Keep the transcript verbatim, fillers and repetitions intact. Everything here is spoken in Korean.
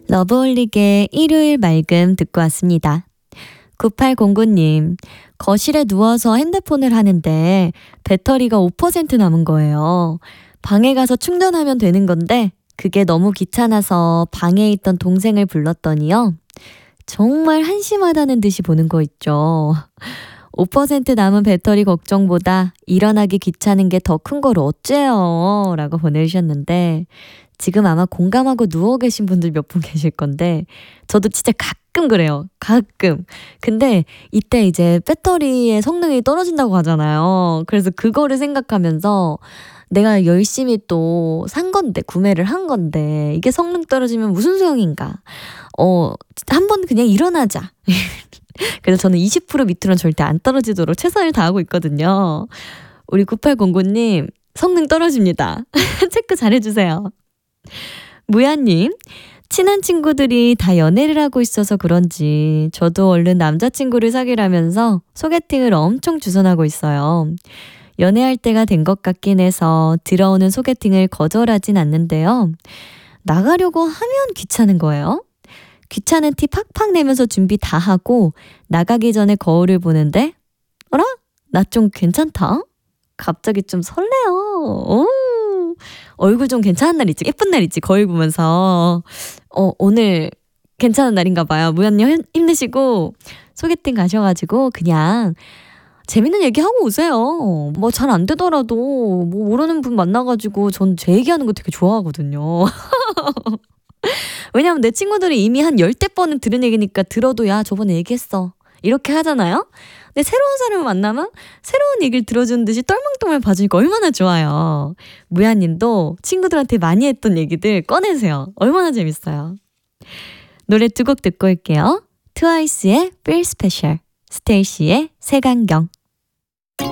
러브홀릭의 일요일 맑음 듣고 왔습니다. 구팔공구 님, 거실에 누워서 핸드폰을 하는데 배터리가 오 퍼센트 남은 거예요. 방에 가서 충전하면 되는 건데 그게 너무 귀찮아서 방에 있던 동생을 불렀더니요. 정말 한심하다는 듯이 보는 거 있죠. 오 퍼센트 남은 배터리 걱정보다 일어나기 귀찮은 게 더 큰 걸 어째요? 라고 보내주셨는데 지금 아마 공감하고 누워 계신 분들 몇 분 계실 건데 저도 진짜 가끔 그래요. 가끔. 근데 이때 이제 배터리의 성능이 떨어진다고 하잖아요. 그래서 그거를 생각하면서 내가 열심히 또 산 건데, 구매를 한 건데 이게 성능 떨어지면 무슨 소용인가. 어, 한번 그냥 일어나자. 그래서 저는 이십 퍼센트 밑으로는 절대 안 떨어지도록 최선을 다하고 있거든요. 우리 구팔공구 님 성능 떨어집니다. 체크 잘해주세요. 무야님, 친한 친구들이 다 연애를 하고 있어서 그런지 저도 얼른 남자친구를 사귀라면서 소개팅을 엄청 주선하고 있어요. 연애할 때가 된 것 같긴 해서 들어오는 소개팅을 거절하진 않는데요. 나가려고 하면 귀찮은 거예요. 귀찮은 티 팍팍 내면서 준비 다 하고 나가기 전에 거울을 보는데 어라? 나 좀 괜찮다? 갑자기 좀 설레요. 오, 얼굴 좀 괜찮은 날 있지, 예쁜 날 있지, 거울 보면서 어, 오늘 괜찮은 날인가 봐요. 무연님 힘내시고 소개팅 가셔가지고 그냥 재밌는 얘기하고 오세요. 뭐 잘 안 되더라도 뭐 모르는 분 만나가지고 전 제 얘기하는 거 되게 좋아하거든요. 왜냐면 내 친구들이 이미 한 열댓 번은 들은 얘기니까 들어도 야 저번에 얘기했어 이렇게 하잖아요. 근데 새로운 사람을 만나면 새로운 얘기를 들어주는 듯이 똘망똘망 봐주니까 얼마나 좋아요. 무야님도 친구들한테 많이 했던 얘기들 꺼내세요. 얼마나 재밌어요. 노래 두 곡 듣고 올게요. 트와이스의 Feel Special, 스테이시의 색안경.